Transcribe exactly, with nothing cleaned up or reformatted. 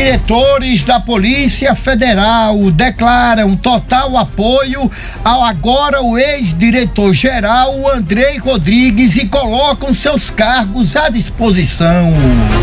Diretores da Polícia Federal declaram total apoio ao agora o ex-diretor-geral Andrei Rodrigues e colocam seus cargos à disposição.